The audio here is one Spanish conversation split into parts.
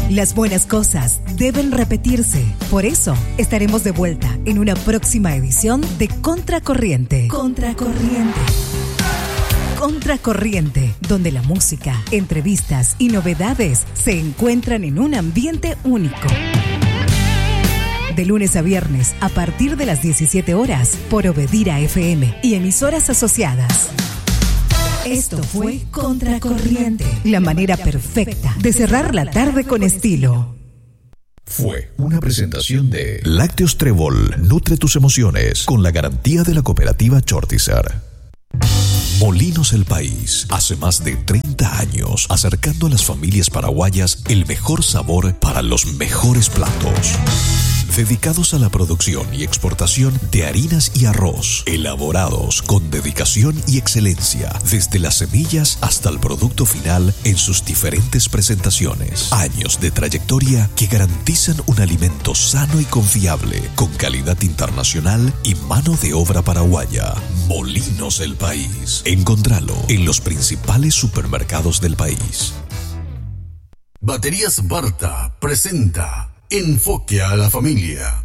Las buenas cosas deben repetirse. Por eso, estaremos de vuelta en una próxima edición de Contracorriente. Contracorriente. Contracorriente, donde la música, entrevistas y novedades se encuentran en un ambiente único. De lunes a viernes, a partir de las 17 horas, por Obedira FM y emisoras asociadas. Esto fue Contracorriente, la manera perfecta de cerrar la tarde con estilo. Fue una presentación de Lácteos Trébol, nutre tus emociones con la garantía de la cooperativa Chortizar. Molinos El País, hace más de 30 años, acercando a las familias paraguayas el mejor sabor para los mejores platos. Dedicados a la producción y exportación de harinas y arroz, elaborados con dedicación y excelencia, desde las semillas hasta el producto final en sus diferentes presentaciones. Años de trayectoria que garantizan un alimento sano y confiable, con calidad internacional y mano de obra paraguaya. Molinos El País. Encontralo en los principales supermercados del país. Baterías Barta presenta Enfoque a la Familia.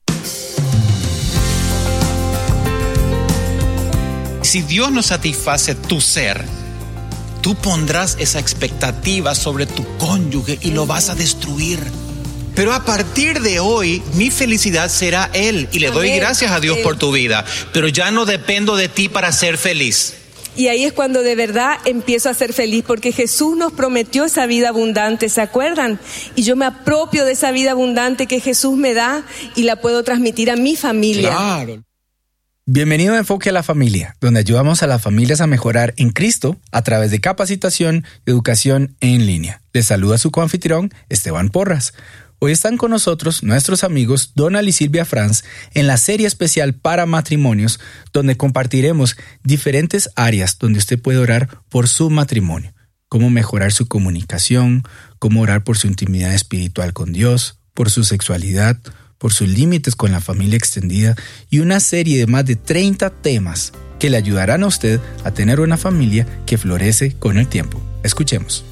Si Dios no satisface tu ser, tú pondrás esa expectativa sobre tu cónyuge y lo vas a destruir. Pero a partir de hoy, mi felicidad será Él. Y le doy gracias a Dios por tu vida. Pero ya no dependo de ti para ser feliz. Y ahí es cuando de verdad empiezo a ser feliz, porque Jesús nos prometió esa vida abundante, ¿se acuerdan? Y yo me apropio de esa vida abundante que Jesús me da y la puedo transmitir a mi familia. Claro. Bienvenido a Enfoque a la Familia, donde ayudamos a las familias a mejorar en Cristo a través de capacitación y educación en línea. Les saluda su coanfitrión, Esteban Porras. Hoy están con nosotros nuestros amigos Donald y Silvia Franz en la serie especial para matrimonios, donde compartiremos diferentes áreas donde usted puede orar por su matrimonio. Cómo mejorar su comunicación, cómo orar por su intimidad espiritual con Dios, por su sexualidad, por sus límites con la familia extendida y una serie de más de 30 temas que le ayudarán a usted a tener una familia que florece con el tiempo. Escuchemos.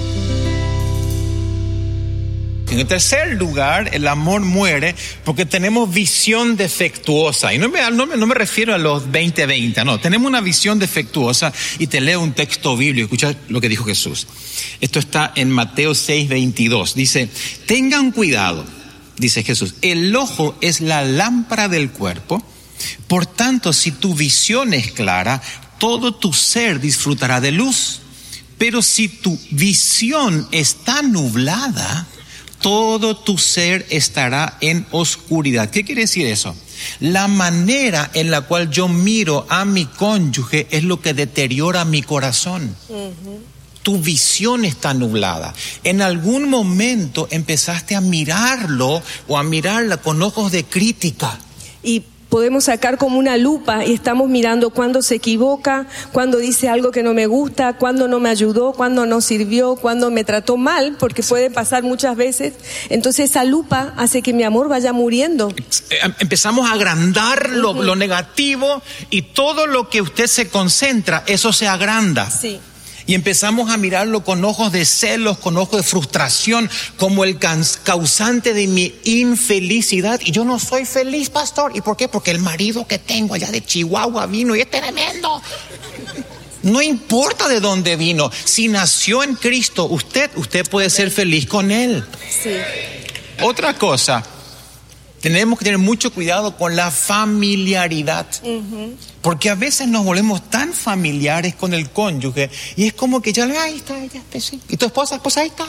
En tercer lugar, el amor muere porque tenemos visión defectuosa. Y no me refiero a los 20-20, no. Tenemos una visión defectuosa y te leo un texto bíblico. Escucha lo que dijo Jesús. Esto está en Mateo 6:22. Dice, tengan cuidado, dice Jesús. El ojo es la lámpara del cuerpo. Por tanto, si tu visión es clara, todo tu ser disfrutará de luz. Pero si tu visión está nublada, todo tu ser estará en oscuridad. ¿Qué quiere decir eso? La manera en la cual yo miro a mi cónyuge es lo que deteriora mi corazón. Tu visión está nublada. En algún momento empezaste a mirarlo o a mirarla con ojos de crítica. Y podemos sacar como una lupa y estamos mirando cuándo se equivoca, cuándo dice algo que no me gusta, cuándo no me ayudó, cuándo no sirvió, cuándo me trató mal, porque puede pasar muchas veces. Entonces esa lupa hace que mi amor vaya muriendo. Empezamos a agrandar lo negativo y todo lo que usted se concentra, eso se agranda. Sí. Y empezamos a mirarlo con ojos de celos, con ojos de frustración, como el causante de mi infelicidad. Y yo no soy feliz, pastor. ¿Y por qué? Porque el marido que tengo allá de Chihuahua vino y es tremendo. No importa de dónde vino. Si nació en Cristo, usted puede ser feliz con Él. Sí. Otra cosa, tenemos que tener mucho cuidado con la familiaridad. Porque a veces nos volvemos tan familiares con el cónyuge y es como que ya, ahí está, ella, sí. ¿Y tu esposa? Pues ahí está.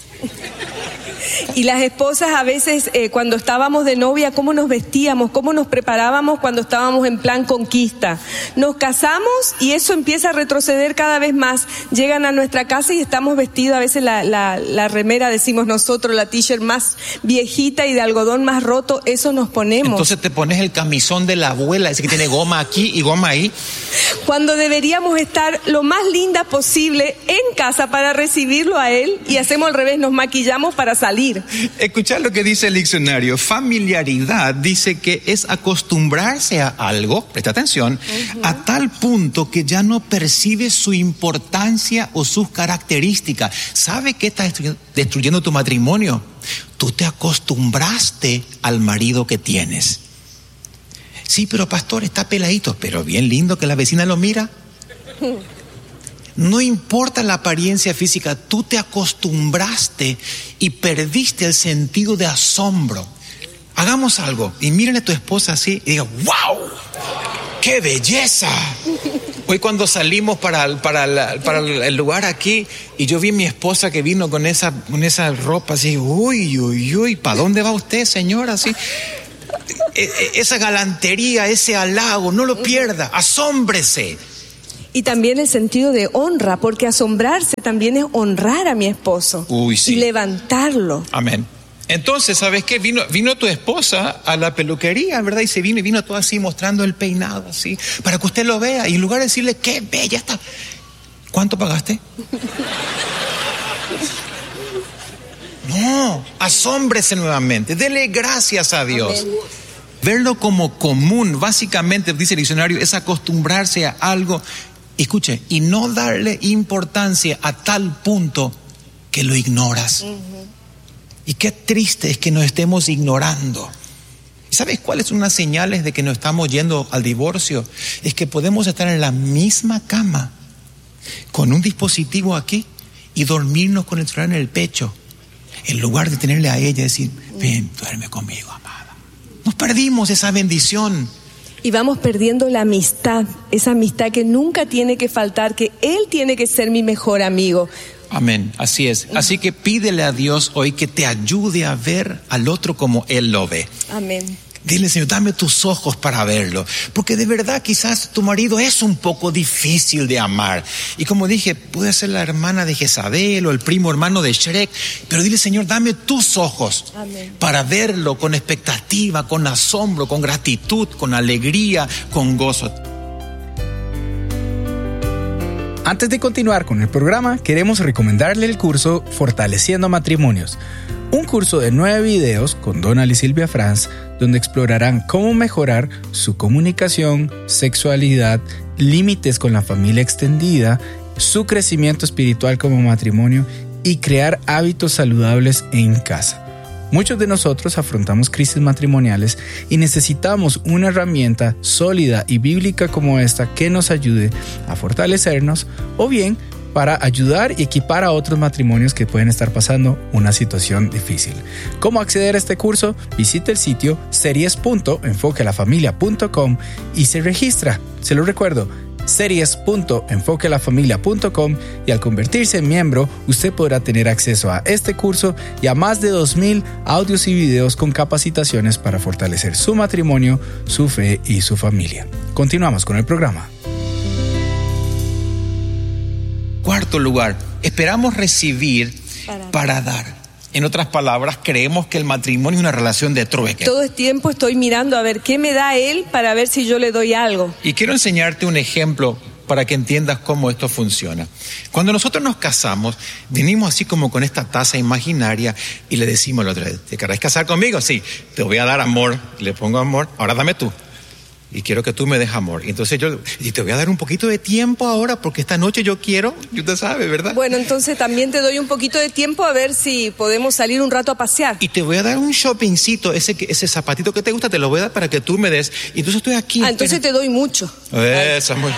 Y las esposas a veces cuando estábamos de novia, cómo nos vestíamos, cómo nos preparábamos cuando estábamos en plan conquista. Nos casamos y eso empieza a retroceder cada vez más. Llegan a nuestra casa y estamos vestidos, a veces la remera, decimos nosotros, la t-shirt más viejita y de algodón más roto, eso nos ponemos. Entonces te pones el camisón de la abuela, ese que tiene goma aquí y goma ahí. Cuando deberíamos estar lo más linda posible en casa para recibirlo a él, y hacemos al revés, nos nos maquillamos para salir. Escuchad lo que dice el diccionario. Familiaridad dice que es acostumbrarse a algo, presta atención, a tal punto que ya no percibes su importancia o sus características. ¿Sabe qué está destruyendo tu matrimonio? Tú te acostumbraste al marido que tienes. Sí, pero pastor, está peladito, pero bien lindo que la vecina lo mira. No importa la apariencia física, tú te acostumbraste y perdiste el sentido de asombro. Hagamos algo y miren a tu esposa así y digan, ¡wow! ¡Qué belleza! Hoy cuando salimos para el lugar aquí y yo vi a mi esposa que vino con esa ropa así, uy, ¿para dónde va usted, señora? Así, esa galantería, ese halago, no lo pierda, asómbrese. Y también el sentido de honra, porque asombrarse también es honrar a mi esposo. Uy, sí. Y levantarlo. Amén. Entonces, ¿sabes qué? Vino tu esposa a la peluquería, ¿verdad? Y vino todo así mostrando el peinado, así, para que usted lo vea. Y en lugar de decirle, qué bella está. ¿Cuánto pagaste? No, asómbrese nuevamente. Dele gracias a Dios. Amén. Verlo como común, básicamente, dice el diccionario, es acostumbrarse a algo. Escuche, y no darle importancia a tal punto que lo ignoras. Y qué triste es que nos estemos ignorando. ¿Sabes cuáles son las señales de que nos estamos yendo al divorcio? Es que podemos estar en la misma cama, con un dispositivo aquí, y dormirnos con el celular en el pecho, en lugar de tenerle a ella y decir, ven, duerme conmigo, amada. Nos perdimos esa bendición. Y vamos perdiendo la amistad, esa amistad que nunca tiene que faltar, que Él tiene que ser mi mejor amigo. Amén, así es. Así que pídele a Dios hoy que te ayude a ver al otro como Él lo ve. Amén. Dile, Señor, dame tus ojos para verlo. Porque de verdad quizás tu marido es un poco difícil de amar. Y como dije, puede ser la hermana de Jezabel o el primo hermano de Shrek. Pero dile, Señor, dame tus ojos. Amén. Para verlo con expectativa, con asombro, con gratitud, con alegría, con gozo. Antes de continuar con el programa, queremos recomendarle el curso Fortaleciendo Matrimonios. Un curso de 9 videos con Donald y Silvia Franz, donde explorarán cómo mejorar su comunicación, sexualidad, límites con la familia extendida, su crecimiento espiritual como matrimonio y crear hábitos saludables en casa. Muchos de nosotros afrontamos crisis matrimoniales y necesitamos una herramienta sólida y bíblica como esta que nos ayude a fortalecernos o bien para ayudar y equipar a otros matrimonios que pueden estar pasando una situación difícil. ¿Cómo acceder a este curso? Visite el sitio series.enfoquealafamilia.com y se registra. Se lo recuerdo, series.enfoquealafamilia.com, y al convertirse en miembro, usted podrá tener acceso a este curso y a más de 2,000 audios y videos con capacitaciones para fortalecer su matrimonio, su fe y su familia. Continuamos con el programa. Cuarto lugar, esperamos recibir para dar. En otras palabras, creemos que el matrimonio es una relación de trueque. Todo el tiempo estoy mirando a ver qué me da él para ver si yo le doy algo. Y quiero enseñarte un ejemplo para que entiendas cómo esto funciona. Cuando nosotros nos casamos, venimos así como con esta taza imaginaria y le decimos al otro, ¿te querés casar conmigo? Sí, te voy a dar amor. Le pongo amor, ahora dame tú. Y quiero que tú me des amor. Entonces y te voy a dar un poquito de tiempo ahora porque esta noche yo quiero, usted sabe, ¿verdad? Bueno, entonces también te doy un poquito de tiempo a ver si podemos salir un rato a pasear. Y te voy a dar un shoppingcito, ese zapatito que te gusta, te lo voy a dar para que tú me des. Y entonces estoy aquí. Entonces te doy mucho. Eso es muy...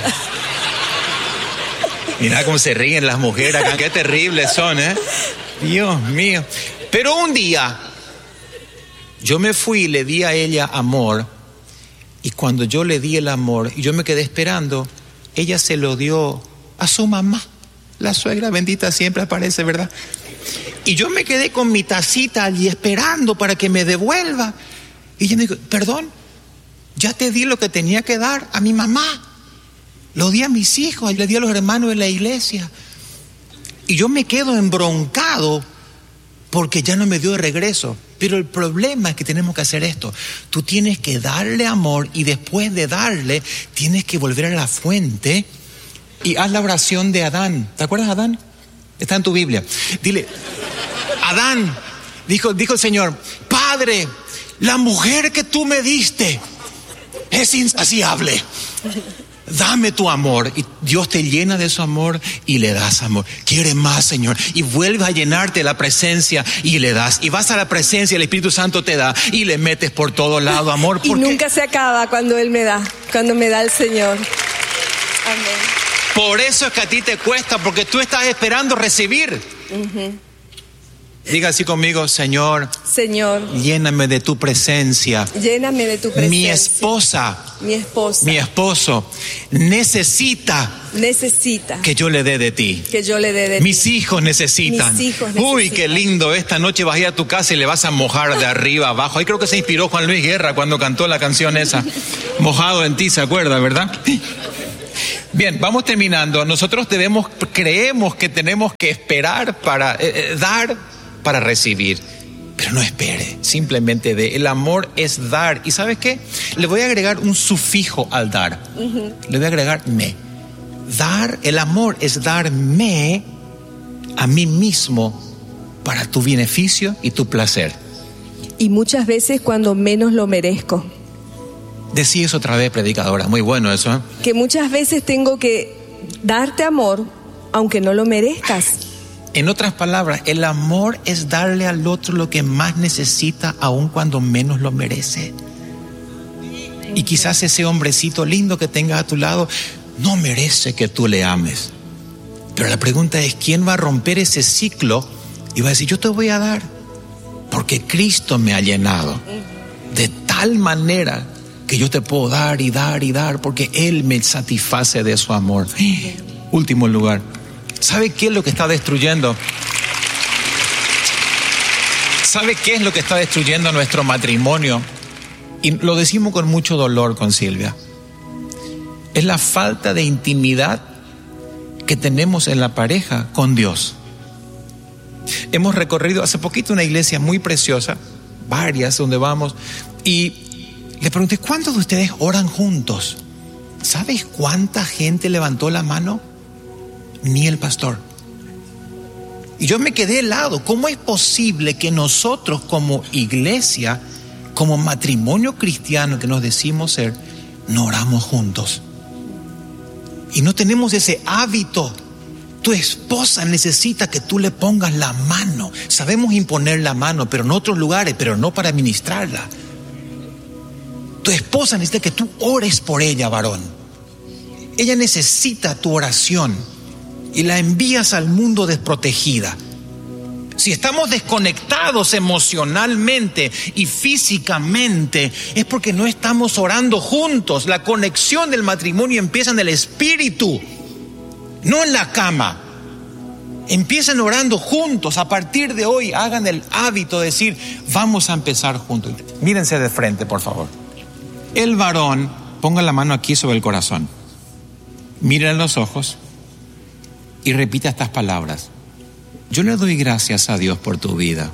Mira cómo se ríen las mujeres acá, qué terribles son, ¿eh? Dios mío. Pero un día, yo me fui y le di a ella amor. Y cuando yo le di el amor y yo me quedé esperando, ella se lo dio a su mamá. La suegra bendita siempre aparece, ¿verdad? Y yo me quedé con mi tacita allí esperando para que me devuelva. Y ella me dijo, perdón, ya te di lo que tenía que dar a mi mamá. Lo di a mis hijos, le di a los hermanos de la iglesia. Y yo me quedo embroncado porque ya no me dio de regreso. Pero el problema es que tenemos que hacer esto. Tú tienes que darle amor y después de darle, tienes que volver a la fuente y haz la oración de Adán. ¿Te acuerdas de Adán? Está en tu Biblia. Dile, Adán, dijo el Señor, Padre, la mujer que tú me diste es insaciable. Dame tu amor. Y Dios te llena de su amor y le das amor. Quiere más, Señor. Y vuelves a llenarte de la presencia y le das. Y vas a la presencia, el Espíritu Santo te da y le metes por todo lado amor. Y nunca se acaba cuando Él me da, cuando me da el Señor. Amén. Por eso es que a ti te cuesta, porque tú estás esperando recibir. Diga así conmigo, Señor, lléname de tu presencia. Lléname de tu presencia. Mi esposo necesita que yo le dé de ti. Mis hijos necesitan. Uy, qué lindo, esta noche vas a ir a tu casa y le vas a mojar de arriba abajo. Ahí creo que se inspiró Juan Luis Guerra cuando cantó la canción esa. Mojado en ti, ¿se acuerda, verdad? Bien, vamos terminando. Nosotros creemos que tenemos que esperar para dar para recibir, pero no espere, simplemente dé. El amor es dar. ¿Y sabes qué? Le voy a agregar un sufijo al dar. Le voy a agregar me. Dar, el amor es darme a mí mismo para tu beneficio y tu placer. Y muchas veces cuando menos lo merezco. Decí eso otra vez, predicadora. Muy bueno eso, ¿eh? Que muchas veces tengo que darte amor aunque no lo merezcas. En otras palabras, el amor es darle al otro lo que más necesita, aun cuando menos lo merece. Y quizás ese hombrecito lindo que tengas a tu lado no merece que tú le ames. Pero la pregunta es, ¿quién va a romper ese ciclo y va a decir, yo te voy a dar? Porque Cristo me ha llenado de tal manera que yo te puedo dar y dar y dar, porque Él me satisface de su amor. Último lugar. ¿Sabe qué es lo que está destruyendo? ¿Sabe qué es lo que está destruyendo nuestro matrimonio? Y lo decimos con mucho dolor con Silvia. Es la falta de intimidad que tenemos en la pareja con Dios. Hemos recorrido hace poquito una iglesia muy preciosa, varias donde vamos, y le pregunté, ¿cuántos de ustedes oran juntos? ¿Sabes cuánta gente levantó la mano? Ni el pastor. Y yo me quedé helado. ¿Cómo es posible que nosotros como iglesia, como matrimonio cristiano que nos decimos ser, no oramos juntos? Y no tenemos ese hábito. Tu esposa necesita que tú le pongas la mano. Sabemos imponer la mano, pero en otros lugares, pero no para ministrarla. Tu esposa necesita que tú ores por ella, varón. Ella necesita tu oración. Y la envías al mundo desprotegida. Si estamos desconectados emocionalmente y físicamente, es porque no estamos orando juntos. La conexión del matrimonio empieza en el espíritu, no en la cama. Empiecen orando juntos. A partir de hoy hagan el hábito de decir, vamos a empezar juntos. Mírense de frente, por favor. El varón, ponga la mano aquí sobre el corazón. Miren en los ojos. Y repita estas palabras. Yo le doy gracias a Dios por tu vida.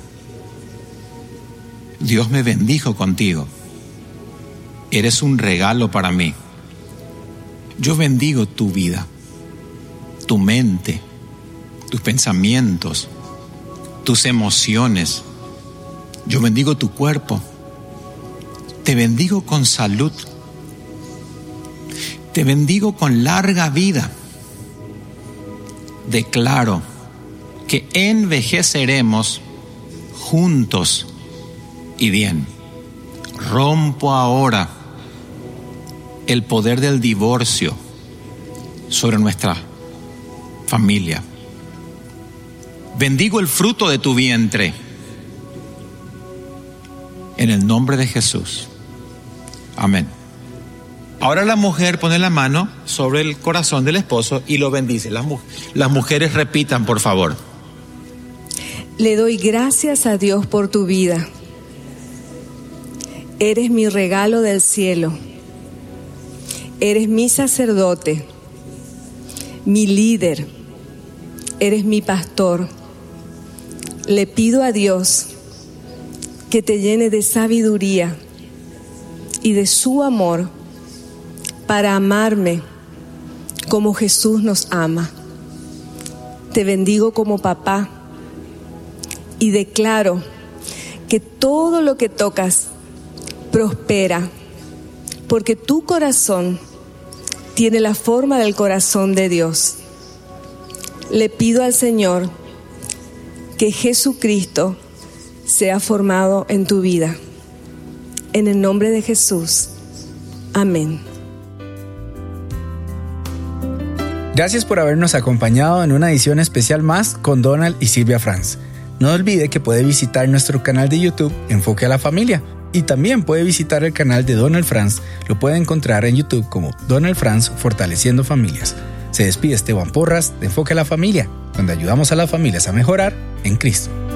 Dios me bendijo contigo. Eres un regalo para mí. Yo bendigo tu vida, tu mente, tus pensamientos, tus emociones. Yo bendigo tu cuerpo. Te bendigo con salud. Te bendigo con larga vida. Declaro que envejeceremos juntos y bien. Rompo ahora el poder del divorcio sobre nuestra familia. Bendigo el fruto de tu vientre en el nombre de Jesús. Amén. Ahora la mujer pone la mano sobre el corazón del esposo y lo bendice. Las mujeres repitan, por favor. Le doy gracias a Dios por tu vida. Eres mi regalo del cielo. Eres mi sacerdote, mi líder. Eres mi pastor. Le pido a Dios que te llene de sabiduría y de su amor para amarme como Jesús nos ama. Te bendigo como papá y declaro que todo lo que tocas prospera, porque tu corazón tiene la forma del corazón de Dios. Le pido al Señor que Jesucristo sea formado en tu vida. En el nombre de Jesús. Amén. Gracias por habernos acompañado en una edición especial más con Donald y Silvia Franz. No olvide que puede visitar nuestro canal de YouTube Enfoque a la Familia y también puede visitar el canal de Donald Franz. Lo puede encontrar en YouTube como Donald Franz Fortaleciendo Familias. Se despide Esteban Porras de Enfoque a la Familia, donde ayudamos a las familias a mejorar en Cristo.